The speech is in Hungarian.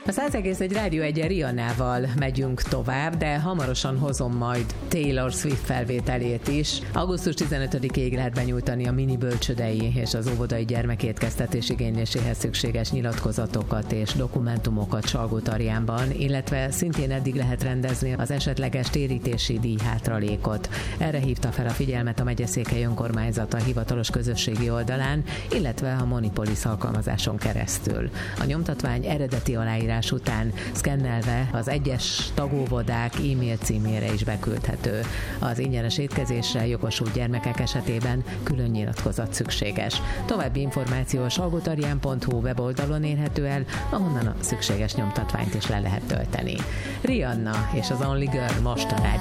A 100,1 Rádió Egyen Rihannával megyünk tovább, de hamarosan hozom majd Taylor Swift felvételét is. Augusztus 15-ig lehet benyújtani a mini bölcsődei és az óvodai gyermekétkeztetés igényléséhez szükséges nyilatkozatokat és dokumentumokat Salgótarjánban, illetve szintén eddig lehet rendezni az esetleges térítési díjhátralékot. Erre hívta fel a figyelmet a megyeszékhely önkormányzata hivatalos közösségi oldalán, illetve a Monipolis alkalmazáson keresztül. A nyomtatvány eredeti aláírás után szkennelve az egyes tagóvodák e-mail címére is beküldhető. Az ingyenes étkezésre jogosult gyermekek esetében külön nyilatkozat szükséges. További információ a salgotarján.hu weboldalon érhető el, ahonnan a szükséges nyomtatványt is le lehet tölteni. Rihanna és az Only Girl most a rádió.